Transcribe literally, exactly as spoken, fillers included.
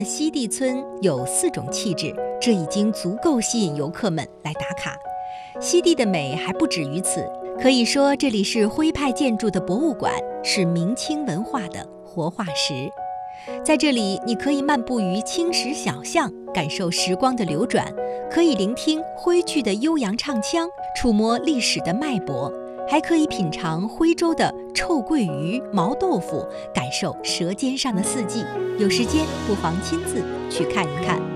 西递村有四种气质，这已经足够吸引游客们来打卡。西递的美还不止于此，可以说这里是徽派建筑的博物馆，是明清文化的活化石。在这里，你可以漫步于青石小巷，感受时光的流转，可以聆听徽剧的悠扬唱腔，触摸历史的脉搏，还可以品尝徽州的臭鳜鱼、毛豆腐，感受舌尖上的四季。有时间不妨亲自去看一看。